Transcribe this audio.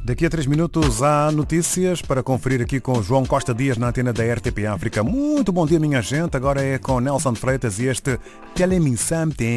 Daqui a 3 minutos há notícias para conferir aqui com João Costa Dias na antena da RTP África. Muito bom dia, minha gente. Agora é com Nelson Freitas e este Tell Me Something.